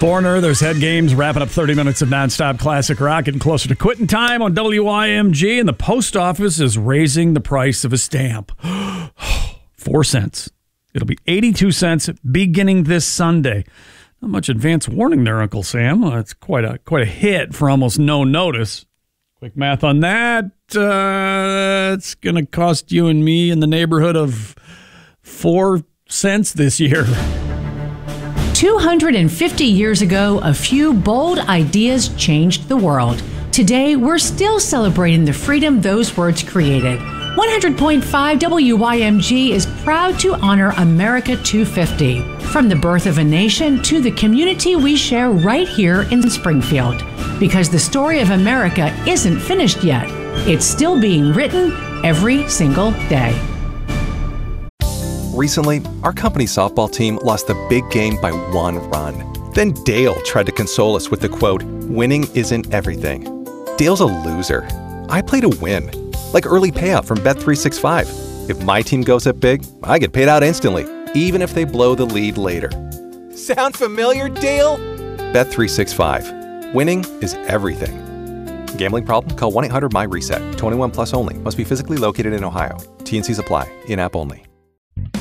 Foreigner, there's head games, wrapping up 30 minutes of nonstop classic rock, getting closer to quitting time on WIMG, and the post office is raising the price of a stamp. 4 cents. It'll be 82 cents beginning this Sunday. Not much advance warning there, Uncle Sam. It's quite a hit for almost no notice. Quick math on that. It's going to cost you and me in the neighborhood of 4 cents this year. 250 years ago, a few bold ideas changed the world. Today, we're still celebrating the freedom those words created. 100.5 WYMG is proud to honor America 250. From the birth of a nation to the community we share right here in Springfield. Because the story of America isn't finished yet. It's still being written every single day. Recently, our company softball team lost the big game by 1 run. Then Dale tried to console us with the quote, "Winning isn't everything." Dale's a loser. I play to win. Like early payout from Bet365. If my team goes up big, I get paid out instantly, even if they blow the lead later. Sound familiar, Dale? Bet365. Winning is everything. Gambling problem? Call 1-800-MY-RESET. 21 plus only. Must be physically located in Ohio. T&Cs apply. In-app only.